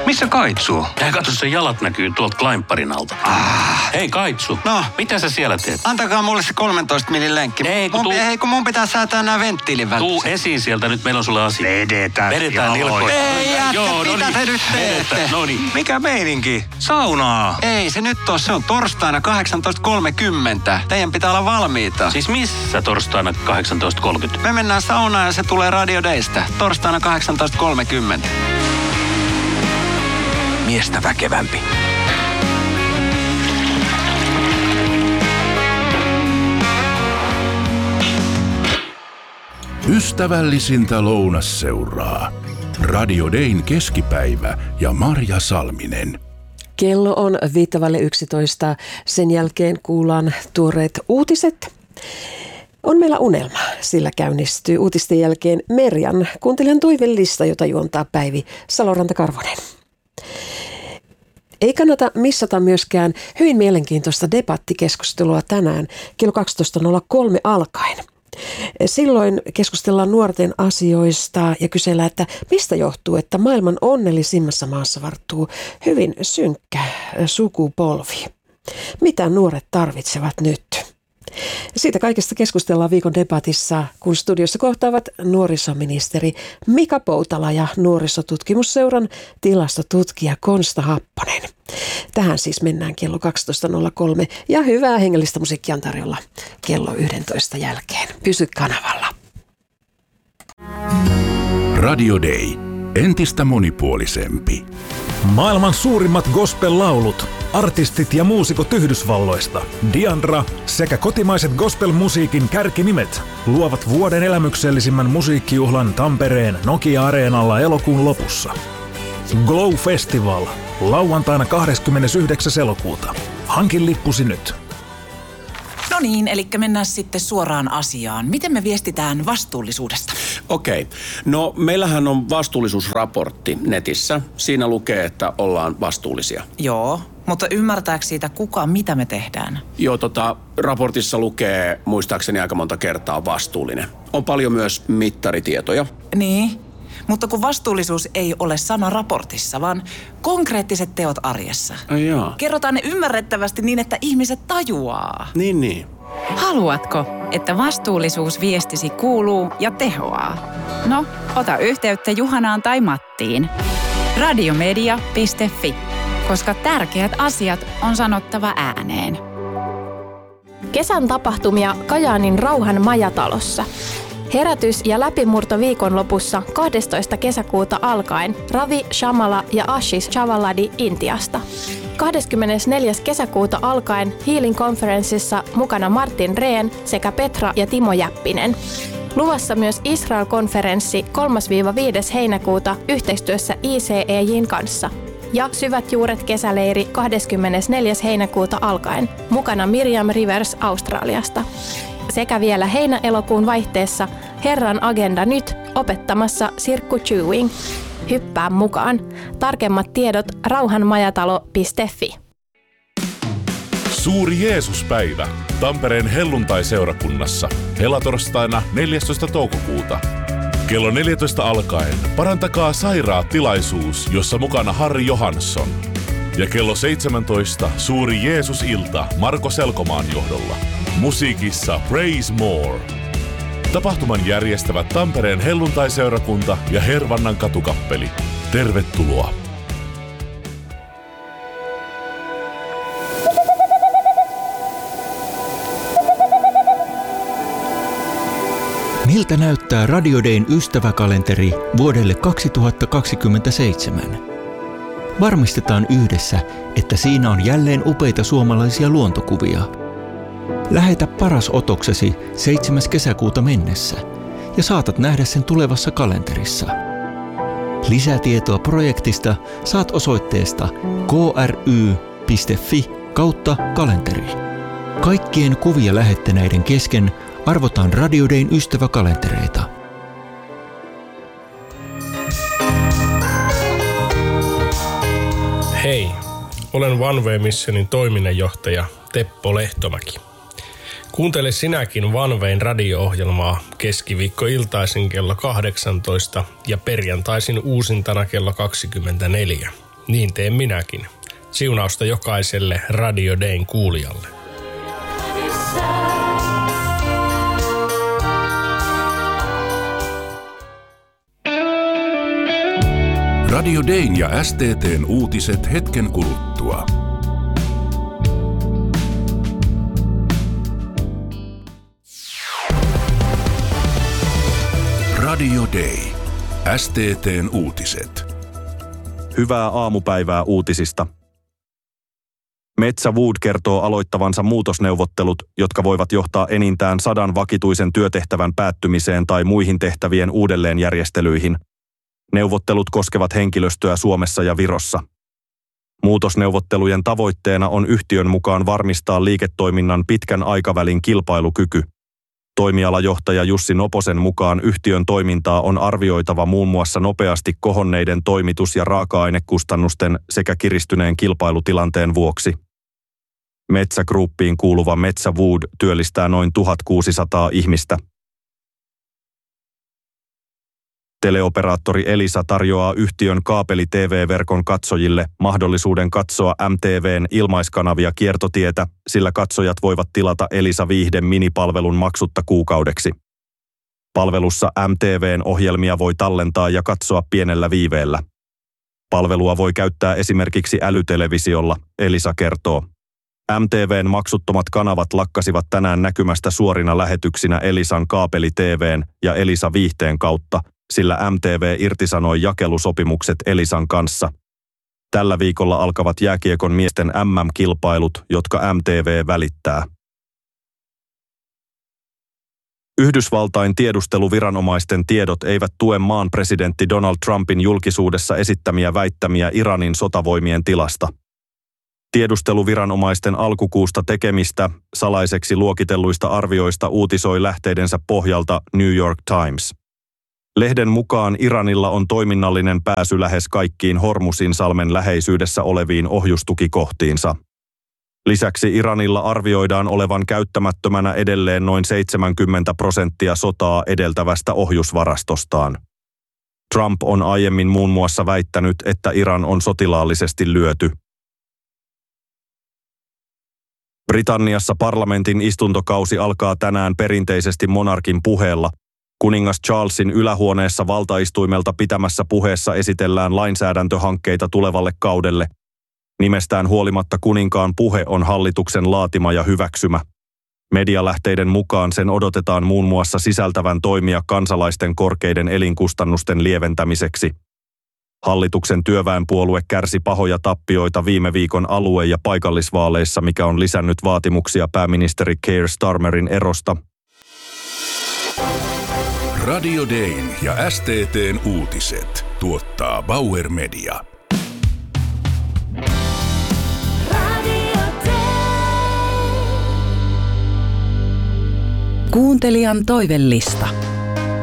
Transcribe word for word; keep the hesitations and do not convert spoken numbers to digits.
Missä Kaitsu? Tää katso, sen jalat näkyy tuolta Kleinparin alta. Ah. Hei Kaitsu, No? mitä sä siellä teet? Antakaa mulle se kolmentoista millin lenkki. Ei, kun mun, tuu- ei, kun mun pitää säätää nää venttiilin välissä. Tuu esiin sieltä, nyt meillä on sulle asia. Vedetään. Vedetään nilkoja. Ei, jättä, Joo, no mitä niin. te nyt teette? Vedetään, no niin. Mikä meininki? Saunaa. Ei se nyt oo, se on torstaina kahdeksantoista kolmekymmentä. Teidän pitää olla valmiita. Siis missä torstaina kahdeksantoista kolmekymmentä? Me mennään saunaan ja se tulee Radio Daystä. Torstaina kahdeksantoista kolmekymmentä. Miestä väkevämpi. Ystävällisintä lounasseuraa. Radio Dayn keskipäivä ja Marja Salminen. Kello on viittavalle yksitoista. Sen jälkeen kuullaan tuoreet uutiset. On meillä unelma, sillä käynnistyy uutisten jälkeen Merjan kuuntelijan toivellista, jota juontaa Päivi Saloranta-Karvonen. Ei kannata missata myöskään hyvin mielenkiintoista debattikeskustelua tänään kello kaksitoista nolla kolme alkaen. Silloin keskustellaan nuorten asioista ja kysellään, että mistä johtuu, että maailman onnellisimmassa maassa varttuu hyvin synkkä sukupolvi. Mitä nuoret tarvitsevat nyt? Siitä kaikesta keskustellaan viikon debatissa, kun studiossa kohtaavat nuorisoministeri Mika Poutala ja nuorisotutkimusseuran tilastotutkija Konsta Happonen. Tähän siis mennään kello kaksitoista nolla kolme ja hyvää hengellistä musiikkia on tarjolla kello yksitoista jälkeen. Pysy kanavalla. Radio Day. Entistä monipuolisempi. Maailman suurimmat gospel-laulut, artistit ja muusikot Yhdysvalloista, Diandra sekä kotimaiset gospel-musiikin kärkinimet luovat vuoden elämyksellisimmän musiikkijuhlan Tampereen Nokia-areenalla elokuun lopussa. Glow Festival, lauantaina kahdeskymmenesyhdeksäs elokuuta. Hankin lippusi nyt. No niin, eli mennään sitten suoraan asiaan. Miten me viestitään vastuullisuudesta? Okei. No meillähän on vastuullisuusraportti netissä. Siinä lukee, että ollaan vastuullisia. Joo, mutta ymmärtääkö siitä kuka, mitä me tehdään? Joo, tota, raportissa lukee muistaakseni aika monta kertaa vastuullinen. On paljon myös mittaritietoja. Niin, mutta kun vastuullisuus ei ole sana raportissa, vaan konkreettiset teot arjessa. Ai jaa. Kerrotaan ne ymmärrettävästi niin, että ihmiset tajuaa. Niin, niin. Haluatko, että vastuullisuusviestisi kuuluu ja tehoaa? No, ota yhteyttä Juhanaan tai Mattiin. radiomedia piste fi, koska tärkeät asiat on sanottava ääneen. Kesän tapahtumia Kajaanin Rauhan majatalossa. Herätys- ja läpimurto viikonlopussa kahdestoista kesäkuuta alkaen Ravi Shamala ja Ashish Chavaladi Intiasta. kahdeskymmenesneljäs kesäkuuta alkaen Healing Conferenceissa mukana Martin Rehn sekä Petra ja Timo Jäppinen. Luvassa myös Israel-konferenssi kolmas–viides heinäkuuta yhteistyössä I C E J:n kanssa. Ja Syvät juuret kesäleiri kahdeskymmenesneljäs heinäkuuta alkaen mukana Miriam Rivers Australiasta. Sekä vielä heinä-elokuun vaihteessa Herran agenda nyt opettamassa Sirkku Chewing. Hyppää mukaan. Tarkemmat tiedot rauhanmajatalo piste fi. Suuri Jeesuspäivä Tampereen helluntai-seurakunnassa helatorstaina neljästoista toukokuuta. Kello neljätoista alkaen parantakaa sairaat tilaisuus, jossa mukana Harri Johansson. Ja kello seitsemäntoista suuri Jeesus-ilta Marko Selkomaan johdolla. Musiikissa Praise More. Tapahtuman järjestävät Tampereen helluntai-seurakunta ja Hervannan katukappeli. Tervetuloa! Miltä näyttää Radio Dayn ystäväkalenteri vuodelle kaksituhattakaksikymmentäseitsemän? Varmistetaan yhdessä, että siinä on jälleen upeita suomalaisia luontokuvia. Lähetä paras otoksesi seitsemäs kesäkuuta mennessä ja saatat nähdä sen tulevassa kalenterissa. Lisätietoa projektista saat osoitteesta kry piste fi kautta kalenteri. Kaikkien kuvia lähettäneiden kesken arvotaan Radio Dayn ystäväkalentereita. Hei, olen One Way Missionin toiminnanjohtaja Teppo Lehtomäki. Kuuntele sinäkin One Wayn radio-ohjelmaa keskiviikkoiltaisin kello kahdeksantoista ja perjantaisin uusintana kello kaksikymmentäneljä. Niin teen minäkin. Siunausta jokaiselle Radio Dayn kuulijalle. Radio Dayn ja S T T:n uutiset hetken kuluttua. Radio Day. S T T:n uutiset. Hyvää aamupäivää uutisista. Metsä Wood kertoo aloittavansa muutosneuvottelut, jotka voivat johtaa enintään sadan vakituisen työtehtävän päättymiseen tai muihin tehtävien uudelleenjärjestelyihin. Neuvottelut koskevat henkilöstöä Suomessa ja Virossa. Muutosneuvottelujen tavoitteena on yhtiön mukaan varmistaa liiketoiminnan pitkän aikavälin kilpailukyky. Toimialajohtaja Jussi Noposen mukaan yhtiön toimintaa on arvioitava muun muassa nopeasti kohonneiden toimitus- ja raaka-ainekustannusten sekä kiristyneen kilpailutilanteen vuoksi. Metsä Groupiin kuuluva Metsä Wood työllistää noin tuhatkuusisataa ihmistä. Teleoperaattori Elisa tarjoaa yhtiön kaapeli-T V-verkon katsojille mahdollisuuden katsoa M T V:n ilmaiskanavia kiertotietä, sillä katsojat voivat tilata Elisa Viihde minipalvelun maksutta kuukaudeksi. Palvelussa M T V:n ohjelmia voi tallentaa ja katsoa pienellä viiveellä. Palvelua voi käyttää esimerkiksi älytelevisiolla, Elisa kertoo. M T V:n maksuttomat kanavat lakkasivat tänään näkymästä suorina lähetyksinä Elisan kaapeli-T V:n ja Elisa Viihteen kautta, sillä M T V irtisanoi jakelusopimukset Elisan kanssa. Tällä viikolla alkavat jääkiekon miesten M M-kilpailut, jotka M T V välittää. Yhdysvaltain tiedusteluviranomaisten tiedot eivät tue maan presidentti Donald Trumpin julkisuudessa esittämiä väittämiä Iranin sotavoimien tilasta. Tiedusteluviranomaisten alkukuusta tekemistä salaiseksi luokitelluista arvioista uutisoi lähteidensä pohjalta New York Times. Lehden mukaan Iranilla on toiminnallinen pääsy lähes kaikkiin Hormuzinsalmen läheisyydessä oleviin ohjustukikohtiinsa. Lisäksi Iranilla arvioidaan olevan käyttämättömänä edelleen noin seitsemänkymmentä prosenttia sotaa edeltävästä ohjusvarastostaan. Trump on aiemmin muun muassa väittänyt, että Iran on sotilaallisesti lyöty. Britanniassa parlamentin istuntokausi alkaa tänään perinteisesti monarkin puheella. Kuningas Charlesin ylähuoneessa valtaistuimelta pitämässä puheessa esitellään lainsäädäntöhankkeita tulevalle kaudelle. Nimestään huolimatta kuninkaan puhe on hallituksen laatima ja hyväksymä. Medialähteiden mukaan sen odotetaan muun muassa sisältävän toimia kansalaisten korkeiden elinkustannusten lieventämiseksi. Hallituksen työväenpuolue kärsi pahoja tappioita viime viikon alue- ja paikallisvaaleissa, mikä on lisännyt vaatimuksia pääministeri Keir Starmerin erosta. Radio Dayn ja S T T:n uutiset tuottaa Bauer Media. Kuuntelijan toivellista.